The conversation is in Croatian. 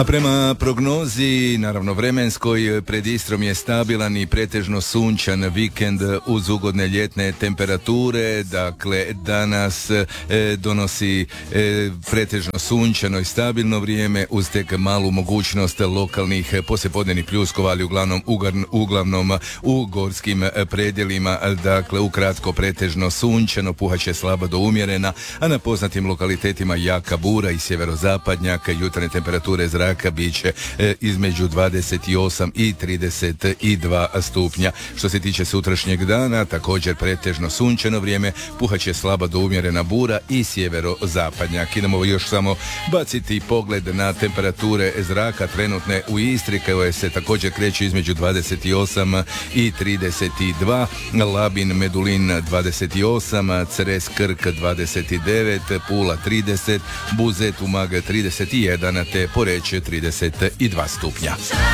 A prema prognozi, naravno vremenskoj, pred Istrom je stabilan i pretežno sunčan vikend uz ugodne ljetne temperature. Dakle, danas donosi pretežno sunčano i stabilno vrijeme uz tek malu mogućnost lokalnih poslijepodnevnih pljuskova, ali uglavnom u gorskim predjelima. Dakle, ukratko pretežno sunčano, puhaće slaba do umjerena, a na poznatim lokalitetima jaka bura i sjeverozapadnjak. Jutarnje temperature zraka bit će između 28 i 32 stupnja. Što se tiče sutrašnjeg dana, također pretežno sunčano vrijeme, puhaće slaba do umjerena bura i sjeverozapadnjak. Idemo još samo baciti pogled na temperature zraka trenutne u Istri, koje se također kreću između 28 i 32, Labin, Medulin 28, Cres, Krk 29, Pula 30, Buzet, Umag 31, te Poreč 32 stupnja.